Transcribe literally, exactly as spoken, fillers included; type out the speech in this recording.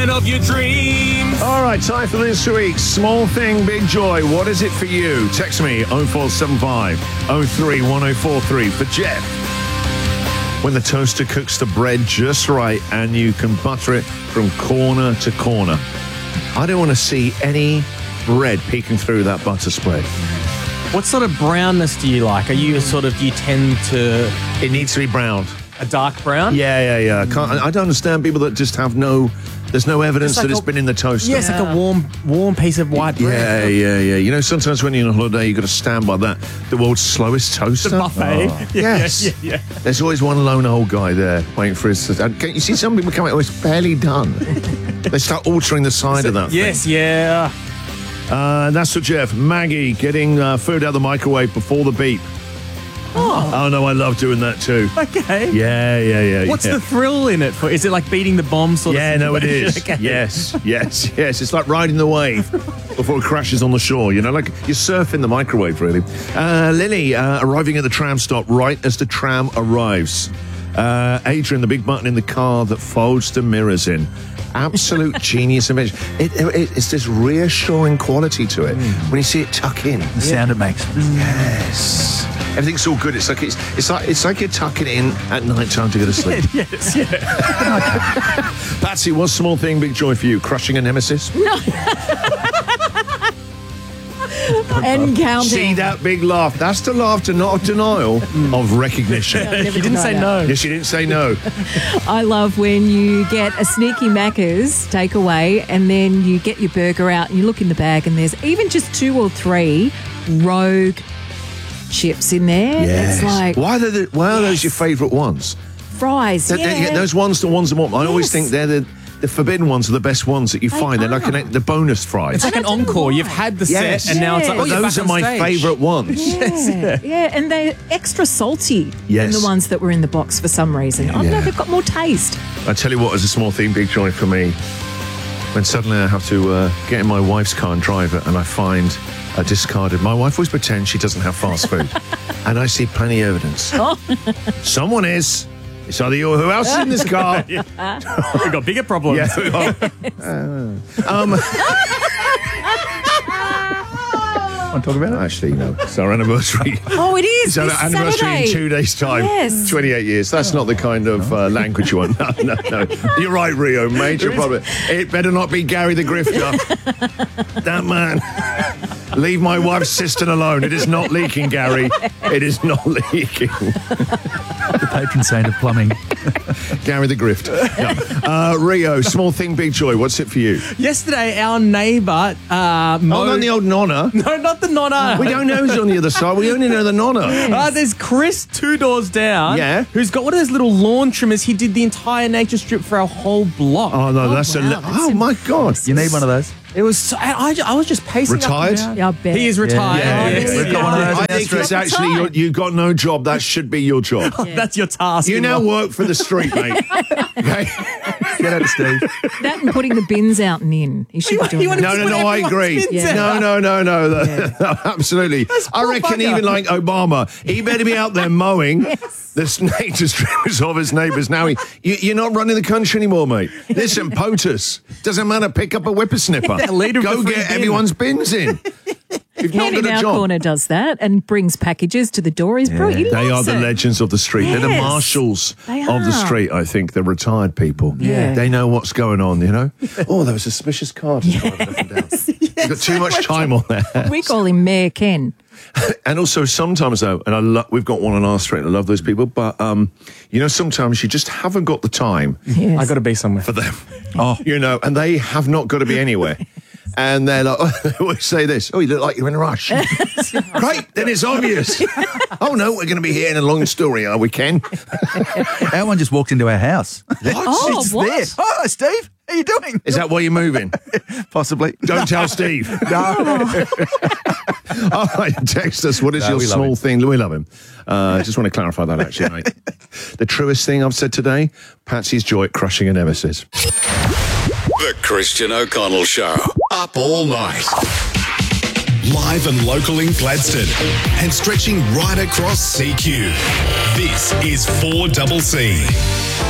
of your dreams. All right, time for this week's Small Thing, Big Joy. What is it for you? Text me oh four seven five oh three one oh four three for Jeff. When the toaster cooks the bread just right and you can butter it from corner to corner. I don't want to see any bread peeking through that butter spread. What sort of brownness do you like? Are you a sort of, do you tend to It needs to be browned. a dark brown? Yeah, yeah, yeah. Can't, I don't understand people that just have no... There's no evidence It's like that it's a- been in the toaster. Yeah, it's like a warm, warm piece of white Yeah, bread. yeah, yeah. You know, sometimes when you're on holiday, you've got to stand by that. The world's slowest toaster. The buffet. Oh, Yeah, yes. yeah, yeah. There's always one lone old guy there waiting for his... And can you see some people coming, oh, it's barely done. They start altering the side of that Yes, yeah. thing. Uh, that's for Jeff. Maggie getting uh, food out of the microwave before the beep. Oh, Oh, no, I love doing that too. okay. Yeah, yeah, yeah. What's yeah. the thrill in it? For? Is it like beating the bomb sort Yeah, of no, it is. situation? Okay. Yes, yes, yes. It's like riding the wave before it crashes on the shore, you know, like you're surfing the microwave, really. Uh, Lily uh, arriving at the tram stop right as the tram arrives. Uh, Adrian, the big button in the car that folds the mirrors in. Absolute genius invention. It, it, it's this reassuring quality to it when you see it tuck in. The sound it makes. Yes. Everything's all good. It's like it's, it's like it's like you're tucking it in at night time to go to sleep. Yes, yeah. Patsy, what's small thing, big joy for you? Crushing a nemesis? And counting. See that big laugh? That's the laughter, not a denial of recognition. I've never You didn't denied say that. no. Yes, she didn't say no. I love when you get a sneaky Macca's takeaway and then you get your burger out and you look in the bag and there's even just two or three Rogue chips in there. It's like why are, they the, why are those Yes. your favourite ones? fries. They're- they're- Yeah. those ones, the ones that want. I always Yes. think they're the, the forbidden ones are the best ones that you They find. They're like are. an, the bonus fries. It's like an I don't know encore. why. You've had the Yes. set, and now it's like, Yeah. oh, you're those back are my on stage. favourite ones. Yeah, yeah, and they're extra salty Yes. than the ones that were in the box for some reason. I don't Yeah. know, they've got more taste. I tell you what, as a small thing, big joy for me, when suddenly I have to uh, get in my wife's car and drive it, and I find a discarded. My wife always pretends she doesn't have fast food, and I see plenty of evidence. Someone is. It's either you or who else is in this car. We've got bigger problems. Yeah. we are. Uh, um, Want to talk about it? actually, no. It's our anniversary. Oh, it is. It's our this anniversary Saturday. in two days' time. Yes. twenty-eight years. That's not the kind of uh, language you want. No, no, no. You're right, Rio. Major problem. It better not be Gary the Grifter. That man. Leave my wife's cistern alone. It is not leaking, Gary. It is not leaking. The patron saint of plumbing. Gary the Grift. No. Uh, Rio, small thing, big joy. What's it for you? Yesterday, our neighbour, uh, Oh, Mo- not the old nonna. no, not the nonna. We don't know who's on the other side. We only know the nonna. Uh, there's Chris two doors down. Yeah. Who's got one of those little lawn trimmers. He did the entire nature strip for our whole block. Oh, no, that's a... wow, Li- that's oh, my God. You need one of those. It was so, I, I, I was just pacing Retired? up and down. Yeah, I bet. He is retired. Yeah, yes. yeah, We've got one of those I in think Astro. it's actually, you're, you've got no job. That should be your job. That's your task. You in now life. work for the street, mate. Okay? Get out of Steve. That and putting the bins out and in. You should be doing You want that. to No, no, no, I agree. Yeah. No, no, no, no. no, absolutely. I reckon bugger. even like Obama, he better be out there mowing the nature strips of his neighbours. Now, he, you, you're not running the country anymore, mate. Listen, POTUS. Doesn't matter. Pick up a whippersnipper. Yeah, leader of Go the free get bin. everyone's bins in. You've not Ken in got a our job. corner does that and brings packages to the door. He's brilliant. He They are loves the it. legends of the street. They're the Yes, marshals they of the are. street, I think. They're retired people. Yeah. They know what's going on, you know? Oh, there was a suspicious car just driving up and down. You've got too much time on there. We call him Mayor Ken. And also sometimes, though, and I lo- we've got one on our street, I love those people, but, um, you know, sometimes you just haven't got the time Yes. I got to be somewhere. for them. Oh, you know, and they have not got to be anywhere. And they're like, oh, they always say this, oh, you look like you're in a rush. Great, then it's obvious. Oh, no, we're going to be here in a long story, are we, Ken? Our one just walked into our house. Oh, It's what? there. Oh, Steve, how you doing? Is that why you're moving? Possibly. Don't tell Steve. No. All right, text us. What is No, your we love small him. thing? We love him. Uh, just want to clarify that, actually, mate. The truest thing I've said today, Patsy's joy at crushing a nemesis. The Christian O'Connell Show. Up all night. Live and local in Gladstone. And stretching right across C Q. This is four C C.